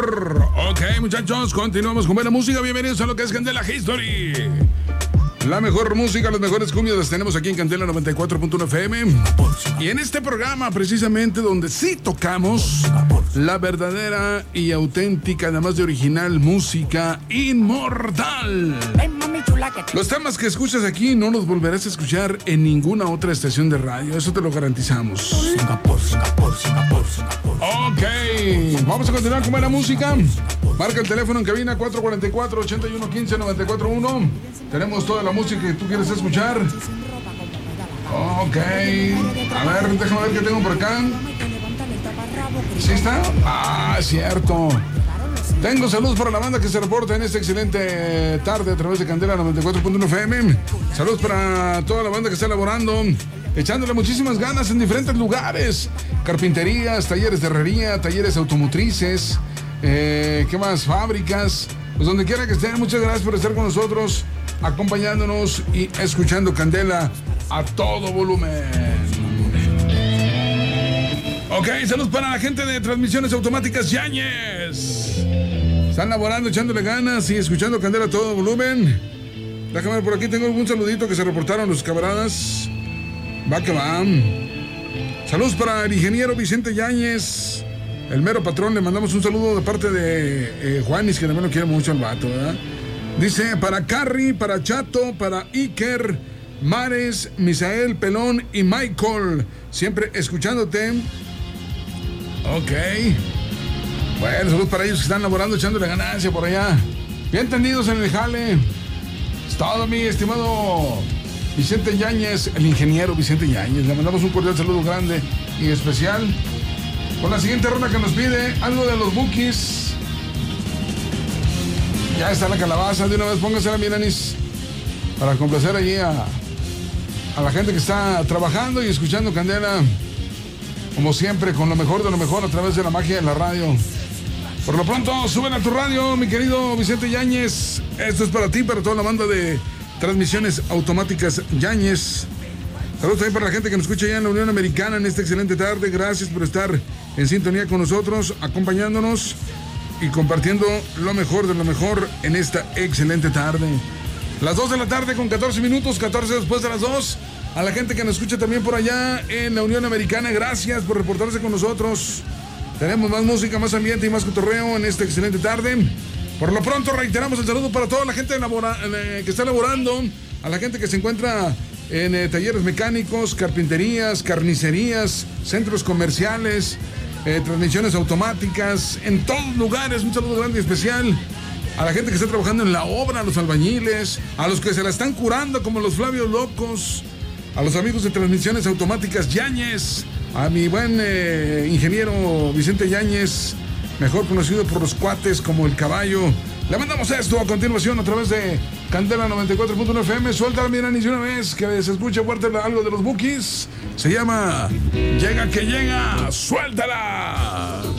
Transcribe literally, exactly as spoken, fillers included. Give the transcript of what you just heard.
Ok, muchachos, continuamos con buena música. Bienvenidos a lo que es Candela History. La mejor música, las mejores cumbias las tenemos aquí en Candela noventa y cuatro punto uno F M. Y en este programa, precisamente, donde sí tocamos la verdadera y auténtica, además de original, música inmortal. Los temas que escuchas aquí no los volverás a escuchar en ninguna otra estación de radio. Eso te lo garantizamos. Ok, vamos a continuar con buena música. Marca el teléfono en cabina cuatro cuatro cuatro, ocho uno uno cinco, nueve cuatro uno. Tenemos toda la música que tú quieres escuchar. Ok, a ver, déjame ver qué tengo por acá. ¿Sí está? Ah, cierto. Tengo saludos para la banda que se reporta en esta excelente tarde a través de Candela noventa y cuatro punto uno F M. Saludos para toda la banda que está elaborando, echándole muchísimas ganas en diferentes lugares. Carpinterías, talleres de herrería, talleres automotrices, eh, ¿qué más? Fábricas. Pues donde quiera que estén, muchas gracias por estar con nosotros, acompañándonos y escuchando Candela a todo volumen. Ok, saludos para la gente de Transmisiones Automáticas Yáñez. Están laborando, echándole ganas y escuchando Candela a todo volumen. Déjame ver, por aquí tengo un saludito que se reportaron los camaradas. Va que va. Saludos para el ingeniero Vicente Yáñez, el mero patrón. Le mandamos un saludo de parte de eh, Juanis, que también lo quiere mucho al vato, ¿verdad? Dice, para Carrie, para Chato, para Iker, Mares, Misael, Pelón y Michael, siempre escuchándote. Ok. Bueno, saludos para ellos que están laborando, echándole ganancia por allá. Bien tendidos en el jale. Es todo, mi estimado Vicente Yáñez, el ingeniero Vicente Yáñez. Le mandamos un cordial saludo grande y especial. Con la siguiente ronda que nos pide, algo de los Bukis. Ya está la calabaza, de una vez póngasela, mi nanis, para complacer allí a, a la gente que está trabajando y escuchando Candela, como siempre, con lo mejor de lo mejor a través de la magia de la radio. Por lo pronto, suben a tu radio, mi querido Vicente Yáñez. Esto es para ti, para toda la banda de Transmisiones Automáticas Yáñez. Saludos también para la gente que nos escucha allá en la Unión Americana en esta excelente tarde. Gracias por estar en sintonía con nosotros, acompañándonos y compartiendo lo mejor de lo mejor en esta excelente tarde. Las dos de la tarde con catorce minutos, catorce después de las dos. A la gente que nos escucha también por allá en la Unión Americana, gracias por reportarse con nosotros. Tenemos más música, más ambiente y más cotorreo en esta excelente tarde. Por lo pronto reiteramos el saludo para toda la gente labora, eh, que está laborando, a la gente que se encuentra en eh, talleres mecánicos, carpinterías, carnicerías, centros comerciales, eh, transmisiones automáticas, en todos lugares. Un saludo grande y especial a la gente que está trabajando en la obra, a los albañiles, a los que se la están curando como los Flavios Locos, a los amigos de Transmisiones Automáticas Yáñez, a mi buen eh, ingeniero Vicente Yáñez, mejor conocido por los cuates como el Caballo. Le mandamos esto a continuación a través de Candela noventa y cuatro punto uno F M. Suéltala, mira, ni una vez que se escuche fuerte algo de los Bukis. Se llama Llega que llega, suéltala.